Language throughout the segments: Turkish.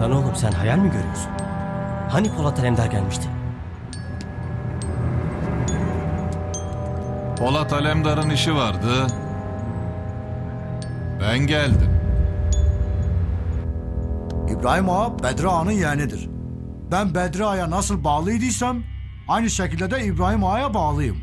Lan oğlum sen hayal mi görüyorsun? Hani Polat Alemdar gelmişti? Polat Alemdar'ın işi vardı. Ben geldim. İbrahim Ağa Bedri Ağa'nın yeğenidir. Ben Bedri Ağa'ya nasıl bağlıydıysam aynı şekilde de İbrahim Ağa'ya bağlıyım.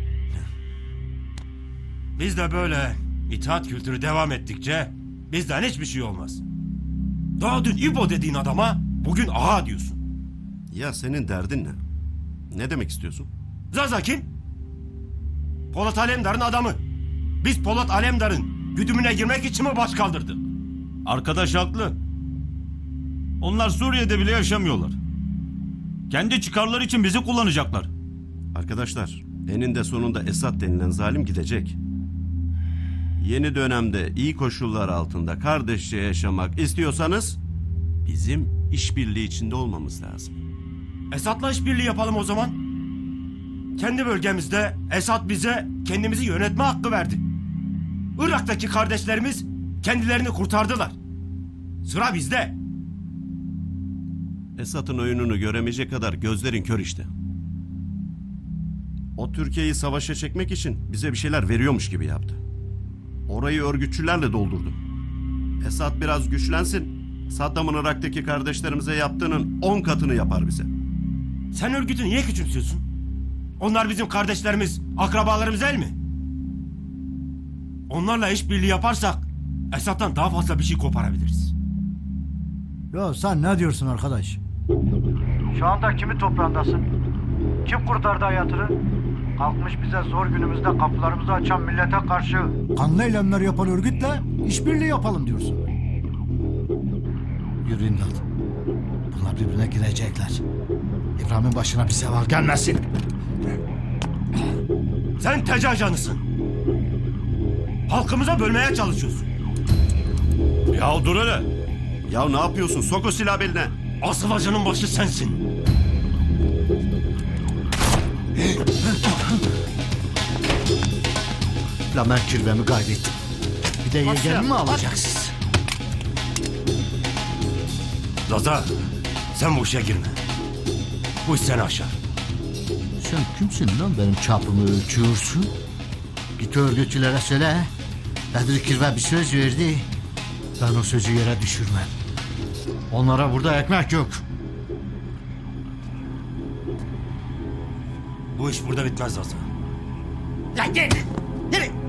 Biz de böyle itaat kültürü devam ettikçe bizden hiçbir şey olmaz. Daha dün İbo dediğin adama bugün ağa diyorsun. Ya senin derdin ne? Ne demek istiyorsun? Zaza kim? Polat Alemdar'ın adamı. Biz Polat Alemdar'ın güdümüne girmek için mi baş kaldırdık? Arkadaş haklı. Onlar Suriye'de bile yaşamıyorlar. Kendi çıkarları için bizi kullanacaklar. Arkadaşlar, eninde sonunda Esad denilen zalim gidecek. Yeni dönemde iyi koşullar altında kardeşçe yaşamak istiyorsanız bizim işbirliği içinde olmamız lazım. Esad'la işbirliği yapalım o zaman. Kendi bölgemizde Esad bize kendimizi yönetme hakkı verdi. Irak'taki kardeşlerimiz kendilerini kurtardılar. Sıra bizde. Esad'ın oyununu göremeyecek kadar gözlerin kör işte. O Türkiye'yi savaşa çekmek için bize bir şeyler veriyormuş gibi yaptı. Orayı örgütçülerle doldurdu. Esad biraz güçlensin, Saddam'ın Irak'taki kardeşlerimize yaptığının 10 katını yapar bize. Sen örgütü niye küçümsüyorsun? Onlar bizim kardeşlerimiz, akrabalarımız değil mi? Onlarla işbirliği yaparsak Esad'dan daha fazla bir şey koparabiliriz. Ya sen ne diyorsun arkadaş? Şu anda kimin toprağındasın? Kim kurtardı hayatını? Kalkmış bize zor günümüzde kapılarımızı açan millete karşı kanlı eylemler yapan örgütle işbirliği yapalım diyorsun. Yürü İmdat. Bunlar birbirine girecekler. İbrahim'in başına bir seval gelmesin. Sen TC ajanısın. Halkımıza bölmeye çalışıyorsun. Ya dur hele. Ya ne yapıyorsun? Sok o silah beline. Asıl ajanın başı sensin. La ben kirvemi kaybettim. Bir de yeğenimi mi alacaksınız? Zaza, sen bu işe girme. Bu iş seni aşar. Sen kimsin lan benim çapımı ölçüyorsun? Git örgütçülere söyle. Bedri Kirve bir söz verdi. Ben o sözü yere düşürmem. Onlara burada ekmek yok. Bu iş burada bitmez Zaza. Ya gel. Yürü.